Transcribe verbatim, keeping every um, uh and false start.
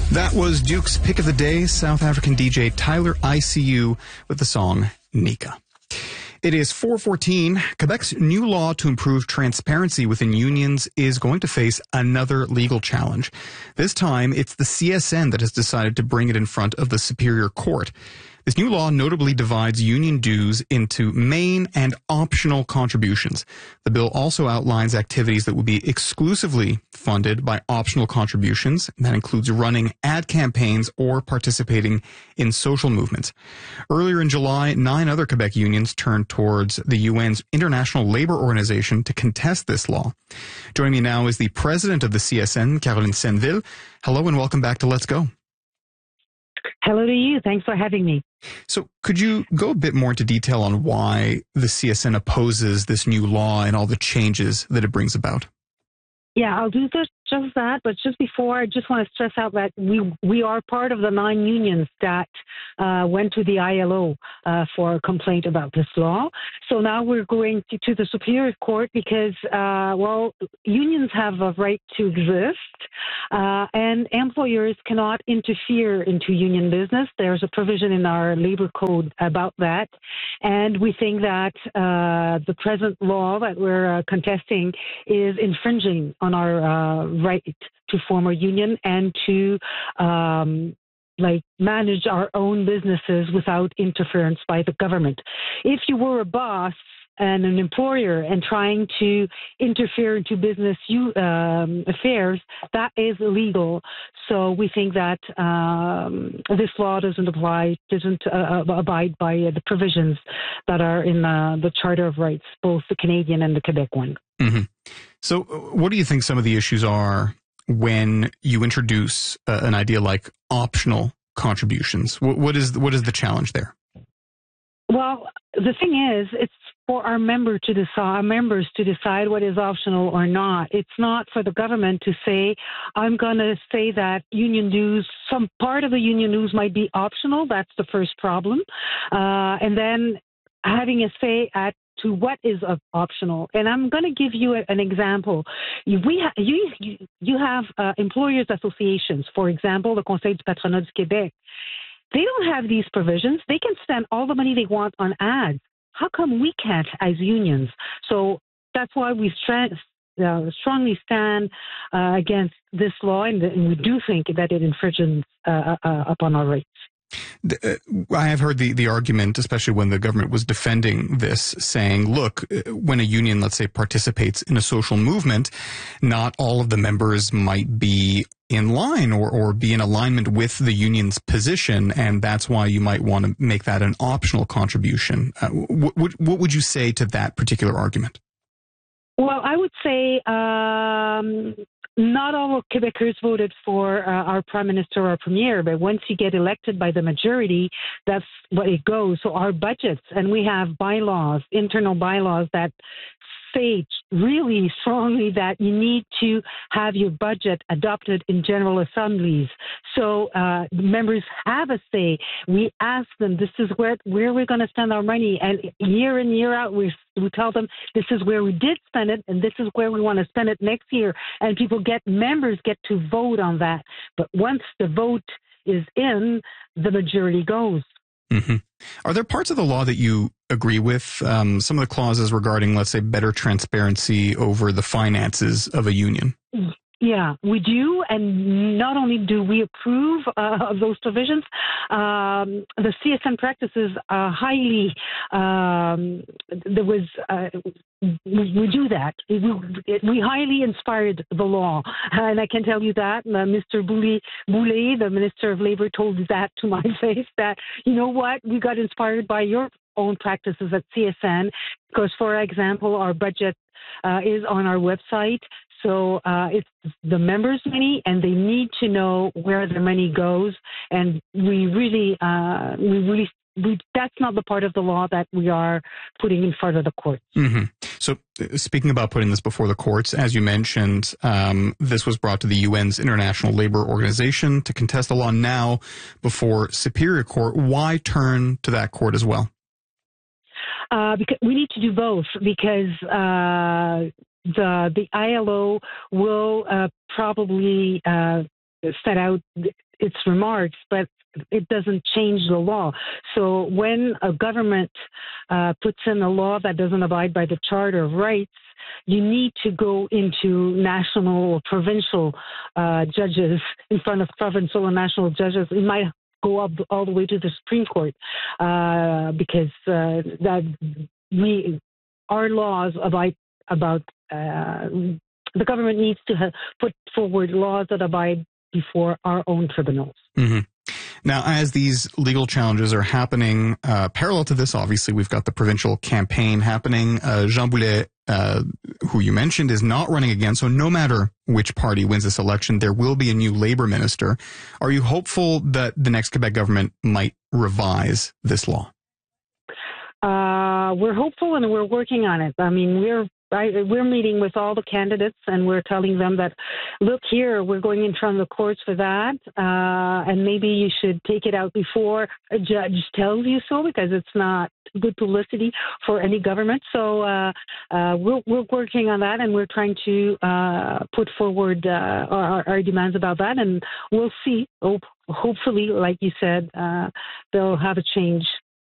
That was Duke's Pick of the Day, South African D J Tyler I C U with the song Nika. It is four fourteen. Quebec's new law to improve transparency within unions is going to face another legal challenge. This time, it's the C S N that has decided to bring it in front of the Superior Court. This new law notably divides union dues into main and optional contributions. The bill also outlines activities that will be exclusively funded by optional contributions. That includes running ad campaigns or participating in social movements. Earlier in July, nine other Quebec unions turned towards the U N's International Labour Organization to contest this law. Joining me now is the president of the C S N, Caroline Senneville. Hello and welcome back to Let's Go. Hello to you. Thanks for having me. So could you go a bit more into detail on why the C S N opposes this new law and all the changes that it brings about? Yeah, I'll do this, just that. But just before, I just want to stress out that we we are part of the nine unions that uh, went to the I L O uh, for a complaint about this law. So now we're going to, to the Superior Court because, uh, well, unions have a right to exist, uh, and employers cannot interfere into union business. There's a provision in our labor code about that, and we think that uh, the present law that we're uh, contesting is infringing on our uh, right to form a union and to um, like manage our own businesses without interference by the government. If you were a boss and an employer and trying to interfere into business you, um, affairs, that is illegal. So we think that um, this law doesn't apply, doesn't uh, abide by uh, the provisions that are in uh, the Charter of Rights, both the Canadian and the Quebec one. Mm-hmm. So what do you think some of the issues are when you introduce uh, an idea like optional contributions? What, what is what is the challenge there? Well, the thing is, it's for our member to decide, our members to decide what is optional or not. It's not for the government to say, I'm going to say that union dues, some part of the union dues might be optional. That's the first problem. Uh, and then having a say at to what is optional. And I'm going to give you a, an example. We ha- you, you, you have uh, employers associations, for example, the Conseil du Patronat du Québec. They don't have these provisions. They can spend all the money they want on ads. How come we can't as unions? So that's why we stra- uh, strongly stand uh, against this law, and, and we do think that it infringes uh, uh, upon our rights. I have heard the, the argument, especially when the government was defending this, saying, look, when a union, let's say, participates in a social movement, not all of the members might be in line or, or be in alignment with the union's position, and that's why you might want to make that an optional contribution. Uh, what, what would you say to that particular argument? Well, I would say um, not all Quebecers voted for uh, our Prime Minister or our Premier, but once you get elected by the majority, that's what it goes. So our budgets, and we have bylaws, internal bylaws that say really strongly that you need to have your budget adopted in general assemblies. So uh, members have a say. We ask them, this is where where we're going to spend our money. And year in, year out, we, we tell them, this is where we did spend it, and this is where we want to spend it next year. And people get, members get to vote on that. But once the vote is in, the majority goes. Mm-hmm. Are there parts of the law that you agree with? Um, some of the clauses regarding, let's say, better transparency over the finances of a union? Yeah, we do. And not only do we approve uh, of those provisions, um, the C S N practices are highly, um, there was, uh, we, we do that. We, we highly inspired the law. And I can tell you that uh, Mister Boulay, Boulay, the Minister of Labor, told that to my face, that, you know what, we got inspired by your own practices at C S N, because, for example, our budget uh, is on our website. So uh, it's the members' money, and they need to know where the money goes. And we really, uh, we really, we, that's not the part of the law that we are putting in front of the courts. Mm-hmm. So uh, speaking about putting this before the courts, as you mentioned, um, this was brought to the U N's International Labour Organization to contest the law now before Superior Court. Why turn to that court as well? Uh, because we need to do both, because uh, the the I L O will uh, probably uh, set out its remarks, but it doesn't change the law. So when a government uh, puts in a law that doesn't abide by the Charter of Rights, you need to go into national or provincial uh, judges, in front of provincial and national judges. It might go up all the way to the Supreme Court uh, because uh, that we our laws abide about uh, the government needs to have put forward laws that abide before our own tribunals. Mm-hmm. Now, as these legal challenges are happening, uh, parallel to this, obviously, we've got the provincial campaign happening. Uh, Jean Boulet, uh, who you mentioned, is not running again. So no matter which party wins this election, there will be a new Labour minister. Are you hopeful that the next Quebec government might revise this law? Uh, we're hopeful and we're working on it. I mean, we're I, we're meeting with all the candidates and we're telling them that, look here, we're going in front of the courts for that, uh, and maybe you should take it out before a judge tells you so, because it's not good publicity for any government. So uh, uh, we're, we're working on that, and we're trying to uh, put forward uh, our, our demands about that, and we'll see. Hope, hopefully, like you said, uh, they'll have a change